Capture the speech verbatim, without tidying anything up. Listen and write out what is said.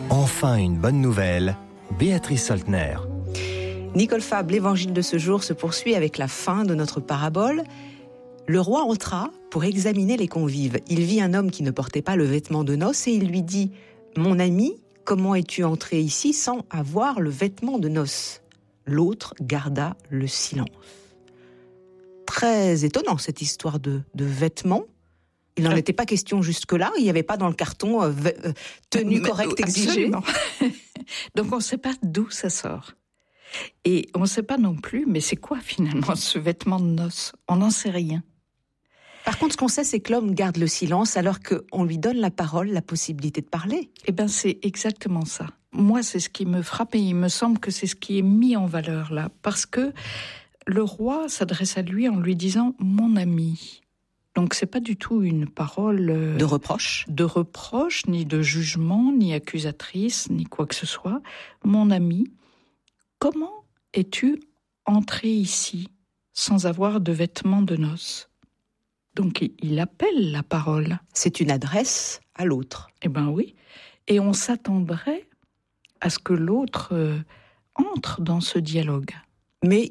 Enfin une bonne nouvelle, Béatrice Soltner. Nicole Fabre, l'évangile de ce jour se poursuit avec la fin de notre parabole. Le roi entra pour examiner les convives. Il vit un homme qui ne portait pas le vêtement de noces et il lui dit « Mon ami, comment es-tu entré ici sans avoir le vêtement de noces ?» L'autre garda le silence. Très étonnant cette histoire de, de vêtements. Il n'en était pas question jusque-là. Il n'y avait pas dans le carton euh, euh, tenue correcte exigée. Donc on ne sait pas d'où ça sort. Et on ne sait pas non plus, mais c'est quoi finalement ce vêtement de noces ? On n'en sait rien. Par contre, ce qu'on sait, c'est que l'homme garde le silence alors qu'on lui donne la parole, la possibilité de parler. Eh bien, c'est exactement ça. Moi, c'est ce qui me frappe et il me semble que c'est ce qui est mis en valeur là. Parce que le roi s'adresse à lui en lui disant « mon ami ». Donc, c'est pas du tout une parole... Euh, de reproche. De reproche, ni de jugement, ni accusatrice, ni quoi que ce soit. Mon ami, comment es-tu entré ici sans avoir de vêtements de noces ? Donc, il appelle la parole. C'est une adresse à l'autre. Eh bien oui. Et on s'attendrait à ce que l'autre euh, entre dans ce dialogue. Mais